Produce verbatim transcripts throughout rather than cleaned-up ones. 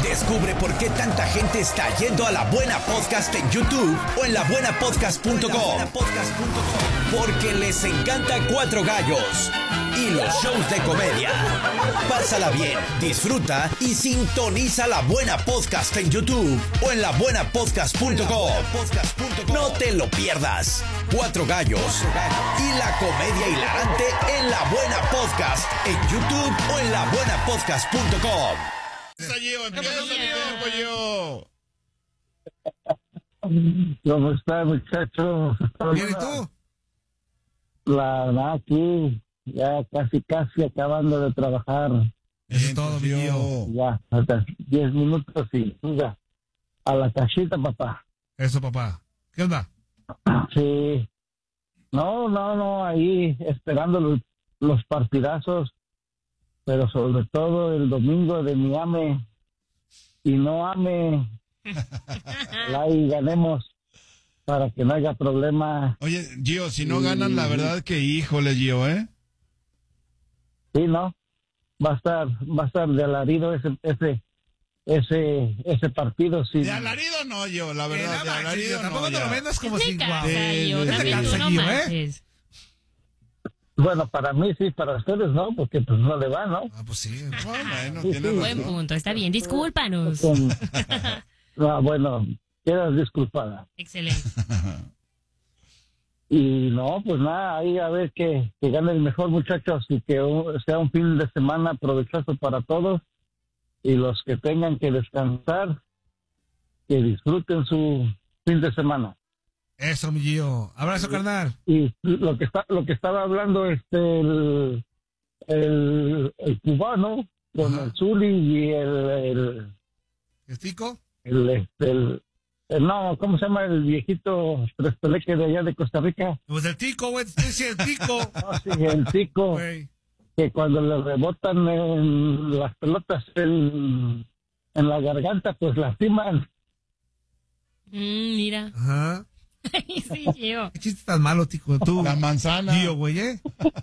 Descubre por qué tanta gente está yendo a La Buena Podcast en YouTube o en la buena podcast punto com. Porque les encanta Cuatro Gallos y los shows de comedia. Pásala bien, disfruta y sintoniza La Buena Podcast en YouTube o en la buena podcast punto com. No te lo pierdas. Cuatro Gallos y la comedia hilarante en La Buena Podcast en YouTube o en la buena podcast punto com. ¿Cómo está, muchacho? Bien, ¿y tú? La verdad, aquí, ya casi, casi acabando de trabajar. Eso es todo, mi tío. Ya, hasta diez minutos y ya, a la cachita, papá. Eso, papá. ¿Qué onda? Sí. No, no, no, ahí esperando los, los partidazos, pero sobre todo el domingo de mi ame y no ame, ahí ganemos para que no haya problema. Oye, Gio, si no ganan, la verdad que híjole, Gio, ¿eh? Sí, ¿no? Va a estar, va a estar de alarido ese, ese, ese, ese partido. Sí. De alarido no, Gio, la verdad, de alarido no. Tampoco te lo vendas como ¿Qué si, te guau. cansa, Gio? Sí, También sí, tú no Gio, ¿eh? manches. Bueno, para mí sí, para ustedes no, porque pues no le va, ¿no? Ah, pues sí. Bueno, Sí, tienes sí. Buen razón. punto, está bien. Discúlpanos. Con- no, bueno, quedas disculpada. Excelente. Y no, pues nada, ahí a ver que, que gane el mejor, muchachos, y que un- sea un fin de semana provechoso para todos. Y los que tengan que descansar, que disfruten su fin de semana. Eso, mi Gio. Abrazo, carnal. Y lo que está, lo que estaba hablando este el, el, el cubano con Ajá. el Zuli y el el, ¿El tico? el, este, el- el- no, ¿cómo se llama el viejito Tres Peleque de allá de Costa Rica? Pues el tico, güey. Sí, el tico. No, sí, el tico, Güey. que cuando le rebotan en las pelotas en, en la garganta, pues lastiman. Mm, mira. Ajá. Ay, sí, Gio. ¿Qué chiste tan malo, tico? Tú, La manzana. Gio, güey, ¿eh?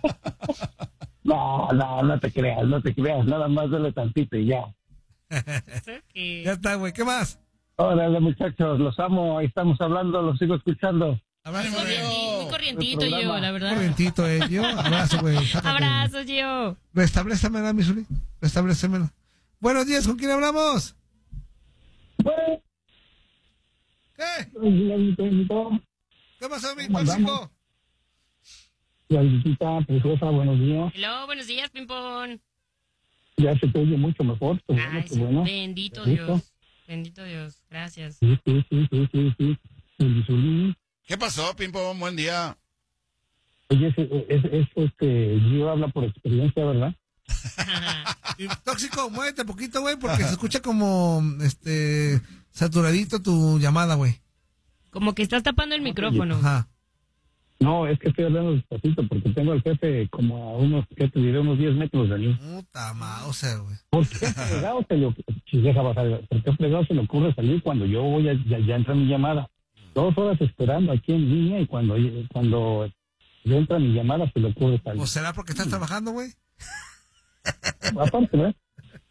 No, no, no te creas, no te creas, nada más dale tantito y ya. Ok. Ya está, güey. ¿Qué más? Órale, muchachos, los amo, ahí estamos hablando, los sigo escuchando. Abrazo, Muy güey. corrienti- muy corrientito, El Gio, programa. la verdad. Corrientito, eh. Gio, abrazo, güey. Sácate. Abrazo, Gio. Restablécemela, mi Zuli. Restablécemela. Buenos días, ¿con quién hablamos? Bueno, ¿Qué? la visita, ¿Qué pasó, mi ¿Cómo andamos? tóxico? la visita preciosa, buenos días. Hello, buenos días, Pimpón. Ya se te oye mucho mejor, qué bueno, Ay, qué sí, bueno. bendito Qué gusto. Dios. Bendito Dios. Gracias. Sí, sí, sí, sí, sí, sí. Sí, sí. ¿Qué pasó, Pimpo? Buen día. Oye, es, es, es, este, Gio habla por experiencia, ¿verdad? Y, tóxico, muévete un poquito, güey, porque se escucha como, este, saturadito tu llamada, güey. Como que estás tapando el micrófono. Ajá. No, es que estoy hablando despacito porque tengo al jefe como a unos, ¿qué te diré? Unos diez metros de mí. Puta mouse, güey. ¿Por qué fregado se le, si deja bajar, ¿por qué fregado se le ocurre salir cuando yo voy a, ya, ya entra mi llamada? Dos horas esperando aquí en línea y cuando, cuando ya entra mi llamada se le ocurre salir. ¿O será porque estás trabajando, güey? Aparte, ¿verdad?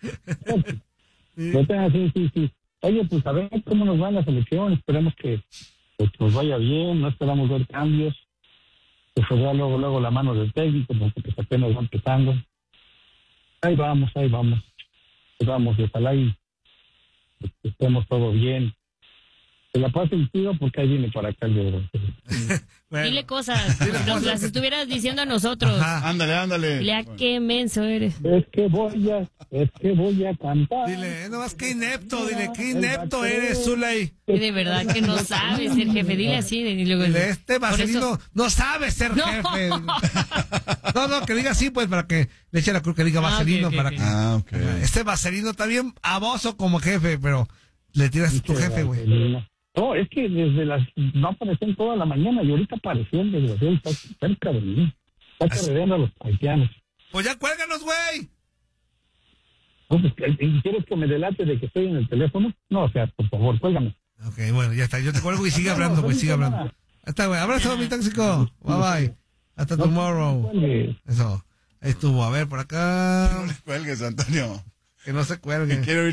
Sí, sí, sí, sí. Oye, pues a ver cómo nos va la selección. Esperemos que pues, nos vaya bien. No esperamos ver cambios. Que se vea luego, luego la mano del técnico, porque pues, apenas va empezando. Ahí vamos, ahí vamos. Ahí vamos, y ojalá y pues, que estemos todo bien. Se la pasen chido porque ahí viene para acá el de Bueno. Dile cosas. Dile Nos cosas las que- estuvieras diciendo a nosotros. Ajá. Ándale, ándale. Dile a qué menso eres. Es que voy a, es que voy a cantar. Dile, eh, nomás qué inepto, dile, qué inepto eres, Zuley. Y de verdad que no sabes ser jefe. Dile así. Y luego, Dile, este por vaselino eso- no sabe ser No. jefe. No, no, que diga así, pues, para que le eche la cruz, que diga Ah, vaselino, ok, ok, para ok. que... Ah, ok. Este vaselino está bien amoso como jefe, pero le tiras a tu jefe, güey. No, es que desde las... No apareció en toda la mañana y ahorita apareció el desgraciado, está cerca de mí. Está Así- carreando a los haitianos. Pues ya cuélganos, güey. No, pues, ¿y ¿Quieres que me delate de que estoy en el teléfono? No, o sea, por favor, cuélgame. Ok, bueno, ya está. Yo te cuelgo y sigue hablando, güey, sigue hablando. Ahí está, güey. Abrazo, mi tóxico. Bye, bye. Hasta No, tomorrow. no cuelgues. Eso. Ahí estuvo. A ver, por acá. No le cuelgues, Antonio. Que no se cuelgue. Quiero